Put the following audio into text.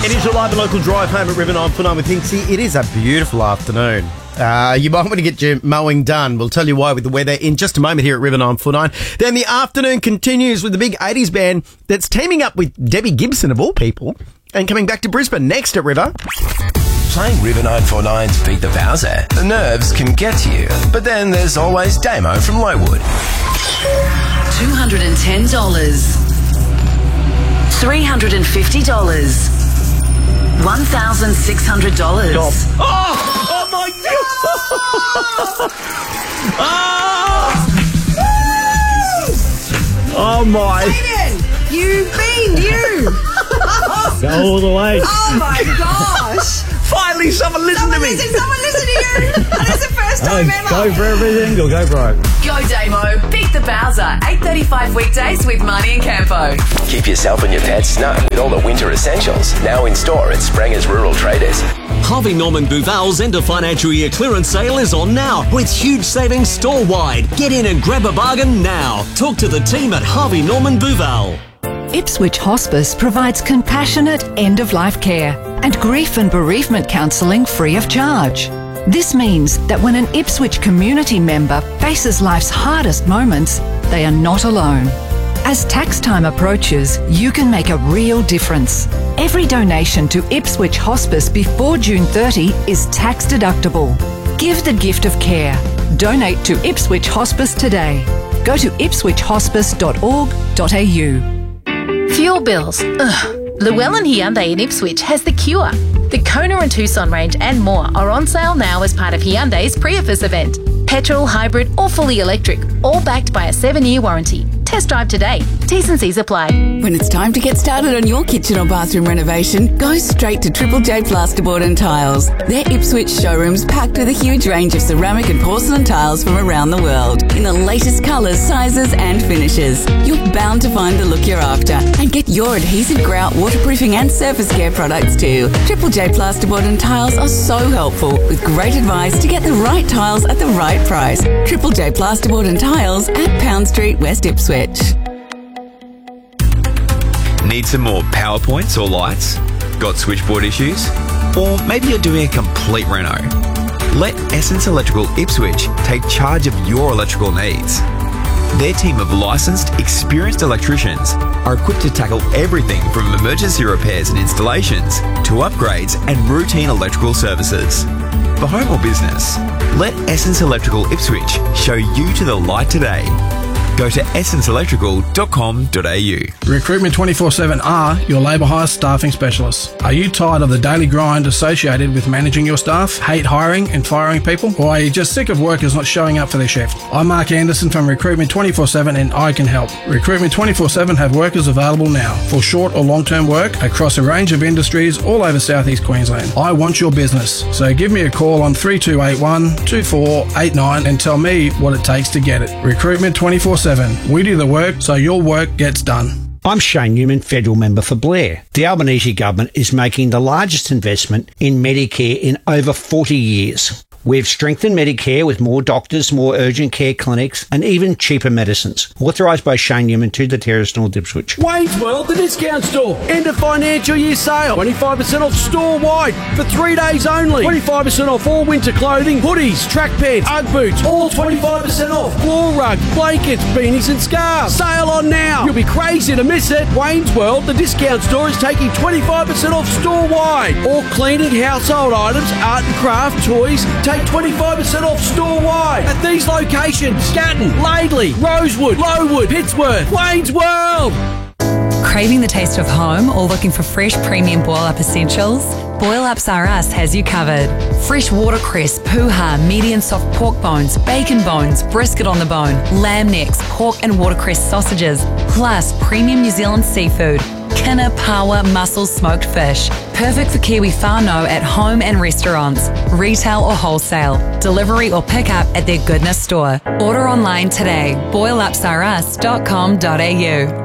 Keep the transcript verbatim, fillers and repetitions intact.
It is your live and local drive home at River nine four nine with Hinksy. It is a beautiful afternoon. Uh, you might want to get your mowing done. We'll tell you why with the weather in just a moment here at River nine four nine. Then the afternoon continues with the big eighties band that's teaming up with Debbie Gibson, of all people, and coming back to Brisbane next at River. Playing River nine four nine's Beat the Bowser. The nerves can get to you, but then there's always Damo from Lowood. two hundred ten dollars. three hundred fifty dollars. one thousand six hundred dollars. Stop. Oh! Oh my God! Oh! Oh my! You mean you? Go all the way. Oh my gosh! Finally, someone listen someone to me. Listen, someone listen to you. That is the first time ever. Go for everything or go for it. Go Damo, beat the Bowser. eight thirty-five weekdays with Marnie and Campo. Keep yourself and your pets snug with all the winter essentials. Now in store at Spranger's Rural Traders. Harvey Norman Buval's end of financial year clearance sale is on now with huge savings store-wide. Get in and grab a bargain now. Talk to the team at Harvey Norman Buval. Ipswich Hospice provides compassionate end-of-life care and grief and bereavement counselling free of charge. This means that when an Ipswich community member faces life's hardest moments, they are not alone. As tax time approaches, you can make a real difference. Every donation to Ipswich Hospice before June thirtieth is tax deductible. Give the gift of care. Donate to Ipswich Hospice today. Go to ipswich hospice dot org dot a u. Fuel bills. Ugh. Llewellyn Hyundai in Ipswich has the cure. The Kona and Tucson range and more are on sale now as part of Hyundai's Priefus event. Petrol, hybrid or fully electric, all backed by a seven-year warranty. Test drive today. T's and C's apply. When it's time to get started on your kitchen or bathroom renovation, go straight to Triple J Plasterboard and Tiles. Their Ipswich showroom's packed with a huge range of ceramic and porcelain tiles from around the world in the latest colours, sizes and finishes. You're bound to find the look you're after and get your adhesive grout, waterproofing and surface care products too. Triple J Plasterboard and Tiles are so helpful with great advice to get the right tiles at the right price. Triple J Plasterboard and Tiles at Pound Street, West Ipswich. Need some more PowerPoints or lights? Got switchboard issues? Or maybe you're doing a complete reno? Let Essence Electrical Ipswich take charge of your electrical needs. Their team of licensed, experienced electricians are equipped to tackle everything from emergency repairs and installations to upgrades and routine electrical services. For home or business, let Essence Electrical Ipswich show you to the light today. Go to essence electrical dot com dot a u. Recruitment twenty-four seven are your labour hire staffing specialists. Are you tired of the daily grind associated with managing your staff? Hate hiring and firing people? Or are you just sick of workers not showing up for their shift? I'm Mark Anderson from Recruitment twenty-four seven and I can help. Recruitment twenty-four seven have workers available now for short or long-term work across a range of industries all over southeast Queensland. I want your business, so give me a call on three two eight one, two four eight nine and tell me what it takes to get it. Recruitment twenty-four seven. We do the work so your work gets done. I'm Shane Newman, federal member for Blair. The Albanese government is making the largest investment in Medicare in over forty years. We've strengthened Medicare with more doctors, more urgent care clinics, and even cheaper medicines. Authorised by Shane Newman to the Terrace North Ipswich. Wayne's World, the discount store. End of financial year sale. twenty-five percent off store-wide for three days only. twenty-five percent off all winter clothing, hoodies, track pants, Ugg boots, all twenty-five percent off. Floor rug, blankets, beanies and scarves. Sale on now. You'll be crazy to miss it. Wayne's World, the discount store, is taking twenty-five percent off store-wide. All cleaning, household items, art and craft, toys, take twenty-five percent off store-wide at these locations: Gatton, Laidley, Rosewood, Lowood, Pittsworth, Wayne's World. Craving the taste of home or looking for fresh premium boil-up essentials? Boil Ups R Us has you covered. Fresh watercress, puha, medium soft pork bones, bacon bones, brisket on the bone, lamb necks, pork and watercress sausages, plus premium New Zealand seafood. Kinna, pawa, mussels, smoked fish. Perfect for Kiwi whānau at home and restaurants. Retail or wholesale. Delivery or pick up at their Goodness store. Order online today. boil ups r us dot com dot a u.